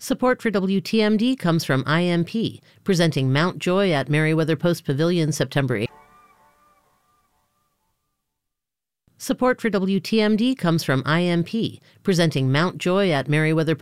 Support for WTMD comes from IMP, presenting Mount Joy at Merriweather Post Pavilion September 8th. Support for WTMD comes from IMP, presenting Mount Joy at Merriweather